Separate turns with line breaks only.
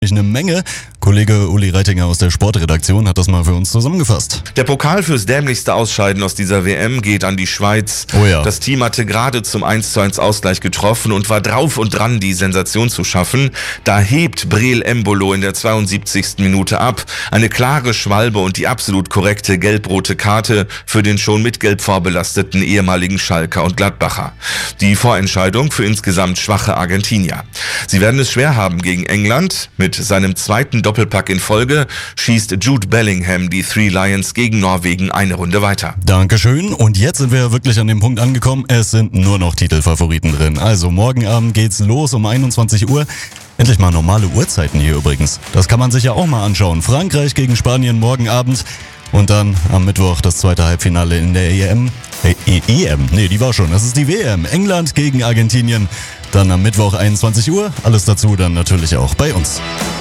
eine Menge. Kollege Uli Reitinger aus der Sportredaktion hat das mal für uns zusammengefasst.
Der Pokal fürs dämlichste Ausscheiden aus dieser WM geht an die Schweiz.
Oh ja.
Das Team hatte gerade zum 1:1 Ausgleich getroffen und war drauf und dran, die Sensation zu schaffen. Da hebt Breel Embolo in der 72. Minute ab. Eine klare Schwalbe und die absolut korrekte gelb-rote Karte für den schon mit Gelb vorbelasteten ehemaligen Schalker und Gladbacher. Die Vorentscheidung für insgesamt schwache Argentinier. Sie werden es schwer haben gegen England. Mit seinem zweiten Doppelpack in Folge schießt Jude Bellingham die Three Lions gegen Norwegen eine Runde weiter.
Dankeschön. Und jetzt sind wir wirklich an dem Punkt angekommen. Es sind nur noch Titelfavoriten drin. Also morgen Abend geht's los um 21 Uhr. Endlich mal normale Uhrzeiten hier übrigens. Das kann man sich ja auch mal anschauen. Frankreich gegen Spanien morgen Abend. Und dann am Mittwoch das zweite Halbfinale in der EM. Nee, die war schon. Das ist die WM. England gegen Argentinien. Dann am Mittwoch 21 Uhr. Alles dazu dann natürlich auch bei uns.